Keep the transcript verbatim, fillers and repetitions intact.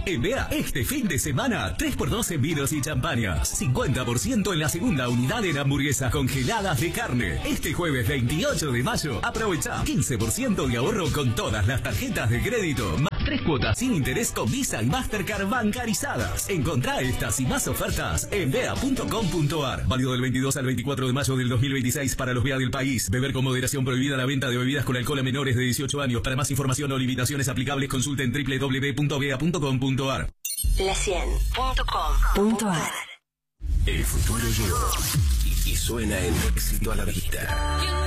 En Bea, este fin de semana, tres por dos en vinos y champañas. cincuenta por ciento en la segunda unidad en hamburguesas congeladas de carne. Este jueves veintiocho de mayo, aprovecha quince por ciento de ahorro con todas las tarjetas de crédito. Más tres cuotas sin interés con Visa y Mastercard bancarizadas. Encontrá estas y más ofertas en bea punto com punto ar. Válido del veintidós al veinticuatro de mayo del dos mil veintiséis para los Bea del país. Beber con moderación. Prohibida la venta de bebidas con alcohol a menores de dieciocho años. Para más información o limitaciones aplicables, consulten doble u doble u doble u punto bea punto com punto ar. la cien punto com punto ar. El futuro llegó y suena en éxito a la vista.